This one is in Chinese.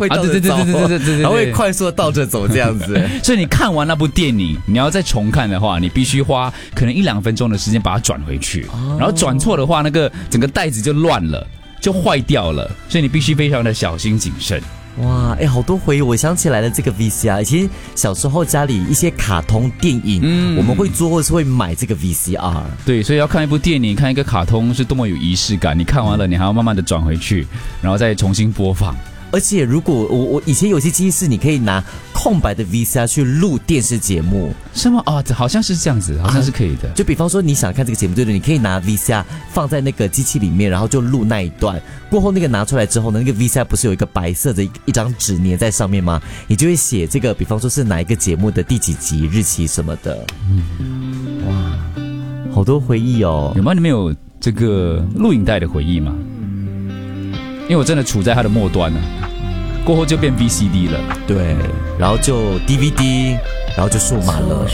会倒着走， 对， 然后会快速的倒着走这样子。 所以你看完那部电影，你要再重看的话，你必须花可能1-2分钟的时间把它转回去，然后转错的话，那个整个袋子就乱了，就坏掉了，所以你必须非常的小心谨慎。 哇，好多回忆！我想起来了，这个 VCR， 其实小时候家里一些卡通电影，我们会做或是会买这个 VCR。 对，所以要看一部电影、看一个卡通是多么有仪式感。你看完了，你还要慢慢的转回去，然后再重新播放。 而且如果我以前有些记忆是你可以拿空白的 VCR 去录电视节目， 是吗？哦，好像是这样子，好像是可以的。 就比方说你想看这个节目，对不对？你可以拿 VCR 放在那个机器里面，然后就录那一段。过后那个拿出来之后呢，那个 VCR 不是有一个白色的一张纸粘在上面吗？你就会写这个，比方说是哪一个节目的第几集、日期什么的。哇，好多回忆哦。 有吗？你们有这个录影带的回忆吗？因为我真的处在它的末端了，过后就变 VCD 了， 对，然后就 DVD，然后就数码了。